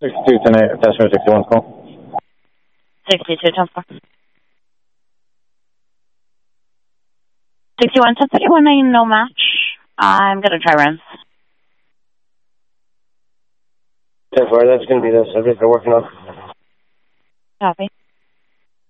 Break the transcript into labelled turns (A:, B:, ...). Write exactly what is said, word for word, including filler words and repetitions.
A: sixty-two ten eight, attachment sixty-one, call.
B: sixty-two ten four. sixty-one ten thirty-one, nine, no match. I'm going to try runs.
A: ten four, that's going to be the subject they're working on.
B: Copy.